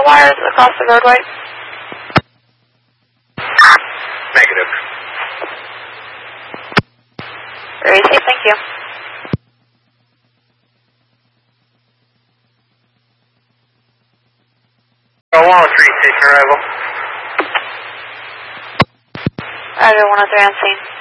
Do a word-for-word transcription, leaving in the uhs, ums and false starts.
the wires across the roadway? Negative. Very safe, thank you. one oh three, station arrival. Roger, one oh three on scene.